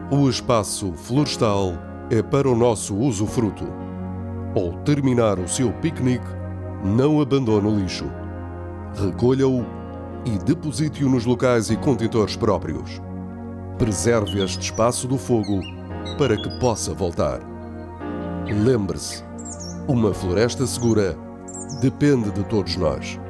O espaço florestal é para o nosso usufruto. Ao terminar o seu piquenique, não abandone o lixo. Recolha-o e deposite-o nos locais e contentores próprios. Preserve este espaço do fogo para que possa voltar. Lembre-se, uma floresta segura depende de todos nós.